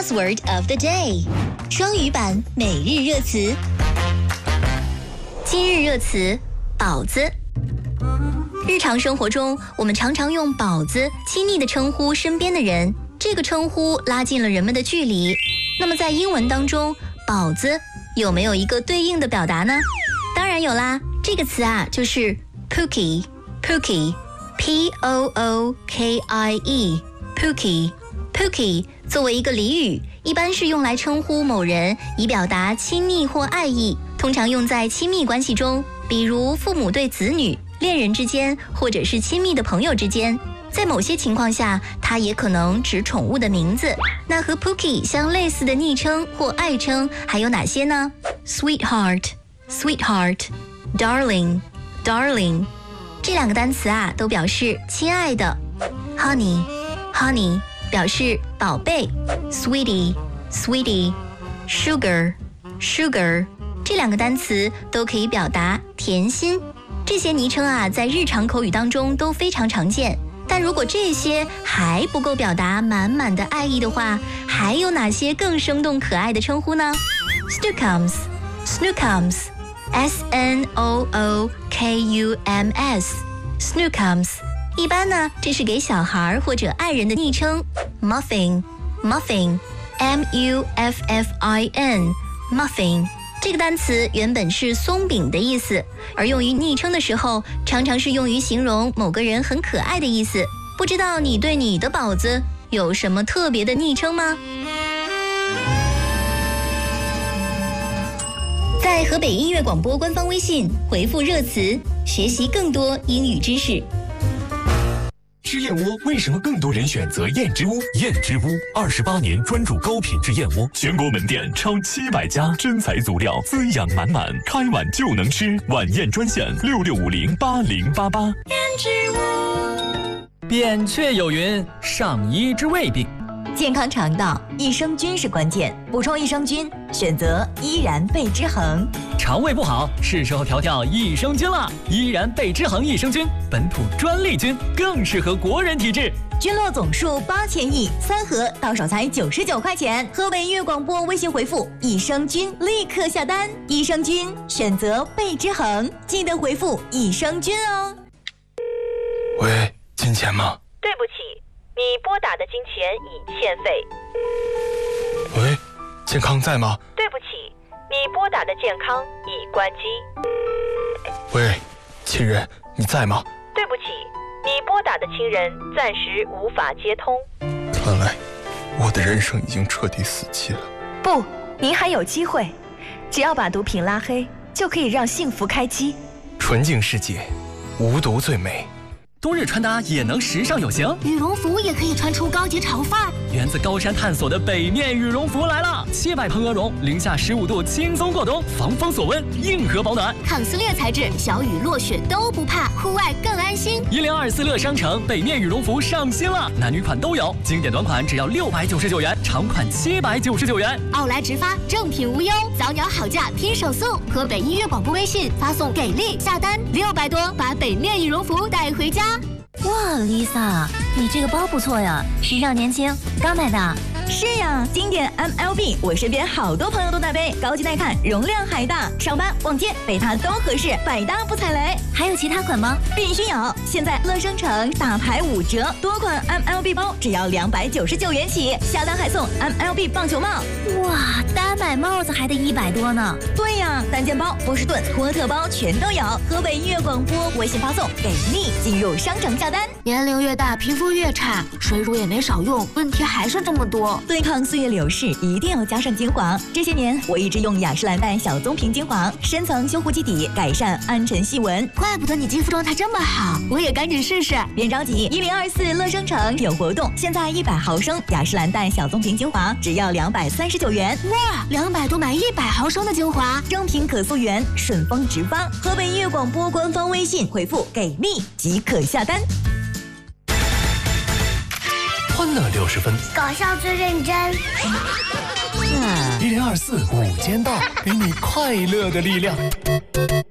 Buzzword of the day， 双语版每日热词。今日热词：宝子。日常生活中，我们常常用宝子亲昵地称呼身边的人，这个称呼拉近了人们的距离。那么在英文当中，宝子有没有一个对应的表达呢？当然有啦，这个词啊就是Pookie P-O-O-K-I-E Pookie 作为一个俚语，一般是用来称呼某人，以表达亲昵或爱意，通常用在亲密关系中，比如父母对子女、恋人之间，或者是亲密的朋友之间。在某些情况下，它也可能指宠物的名字。那和 Pookie 相类似的昵称或爱称还有哪些呢？ Sweetheart Darling 这两个单词啊，都表示亲爱的。 Honey 表示宝贝。 Sweetie Sugar 这两个单词都可以表达甜心。这些昵称啊，在日常口语当中都非常常见。但如果这些还不够表达满满的爱意的话，还有哪些更生动可爱的称呼呢？ Snookums Snookums 一般呢，这是给小孩或者爱人的昵称。 Muffin Muffin 这个单词原本是松饼的意思，而用于昵称的时候，常常是用于形容某个人很可爱的意思。不知道你对你的宝子有什么特别的昵称吗？在河北音乐广播官方微信回复热词，学习更多英语知识。 吃燕窝为什么更多人选择燕之屋？燕之屋28年专注高品质燕窝，全国门店超700家，真材足料，滋养满满，开碗就能吃。晚宴专线66508088。 燕之屋。扁鹊有云：上医之未病。 健康肠道，益生菌是关键，补充益生菌，选择依然贝之恒。 肠胃不好，是时候调调益生菌了。依然贝之恒益生菌，本土专利菌，更适合国人体质。 菌落总数8000亿，3盒到手才99块钱。河北音乐广播微信回复益生菌，立刻下单。益生菌选择贝之恒，记得回复益生菌哦。 喂，金钱吗？ 对不起，你拨打的金钱已欠费。 喂，健康在吗？ 对不起，你拨打的健康已关机。 喂，亲人，你在吗？ 对不起，你拨打的亲人暂时无法接通。 看来我的人生已经彻底死机了。 不，您还有机会，只要把毒品拉黑，就可以让幸福开机。 纯净世界，无毒最美。 冬日穿搭也能时尚有型， 羽绒服也可以穿出高级潮范儿。 源自高山探索的北面羽绒服来了，700蓬鹅绒，零下15度轻松过冬，防风锁温，硬核保暖， 抗撕裂材质，小雨落雪都不怕，户外更安心。 1024乐商城北面羽绒服上新了，男女款都有，经典短款只要699元，长款799元。 奥莱直发，正品无忧，早鸟好价拼手速。河北音乐广播微信发送给力下单，600多把北面羽绒服带回家。 哇 ，Lisa， 你这个包不错呀，时尚年轻，刚买的。 是呀，经典 MLB， 我身边好多朋友都在背，高级耐看，容量还大，上班逛街背它都合适，百搭不踩雷。 还有其他款吗？ 必须有！现在乐商城大牌5折，多款 MLB 包只要299元起，下单还送 MLB 棒球帽。 哇，单买帽子还得100多呢。 对呀，单件包、波士顿、托特包全都有。河北音乐广播微信发送给力，进入商城下单。 年龄越大，皮肤越差，水乳也没少用，问题还是这么多。 对抗岁月流逝，一定要加上精华。这些年我一直用雅诗兰黛小棕瓶精华，深层修护基底，改善暗沉细纹。 怪不得你肌肤状态这么好，我也赶紧试试。 别着急，1024乐商城有活动，现在100毫升雅诗兰黛小棕瓶精华只要239元。 哇，200多买100毫升的精华， 正品可溯源，顺丰直发。河北音乐广播官方微信回复给力即可下单。 欢乐60分， 搞笑最认真。 1024午间到，给你快乐的力量。